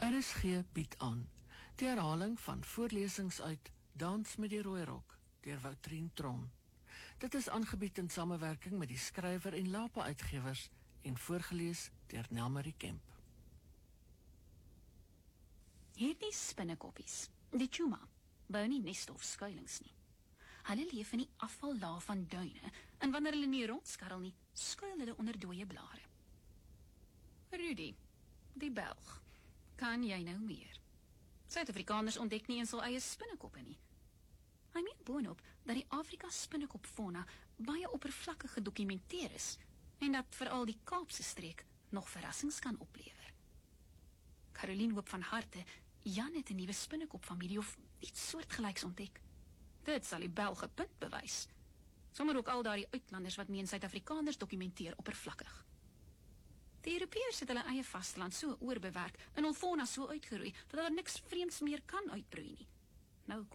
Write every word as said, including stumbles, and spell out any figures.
R S G bied aan die herhaling van voorlesings uit Dans met die Rooi Rok deur Woutrien Tron. Dit is aangebied in samewerking met die skrywer en Lapa uitgewers en voorgelees deur Nelmarie Kemp. Hierdie spinnekoppies, die Chuma, bou nie neste of skuilings nie. Hulle leef in die afvallaag van duine, en wanneer hulle nie rondskarrel nie, skuil hulle onder dooie blare. Rudy, die Belg, kan jy nou meer? Suid-Afrikaners ontdek nie eens hul eie spinnekoppe nie. Hy meen boonop dat die Afrika spinnekopfauna baie oppervlakkig gedokumenteer is, en dat veral die Kaapse streek nog verrassings kan oplewer. Caroline hoop van harte, Jan het 'n nuwe spinnekopfamilie of iets soortgelyks ontdek. Dit sal die Belge punt bewys. Sommer ook al daardie uitlanders wat meen Suid-Afrikaners dokumenteer oppervlakkig. Die Europeërs het hulle eie vasteland so oorbewerk en hul fauna so uitgeroei, dat daar niks vreemds meer kan uitbroei nie. Nou kom